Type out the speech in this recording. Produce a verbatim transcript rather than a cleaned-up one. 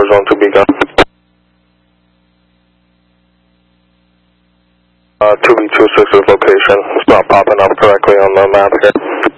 zone to Beacon. Uh, two B two six's location. It's not popping up correctly on the map here.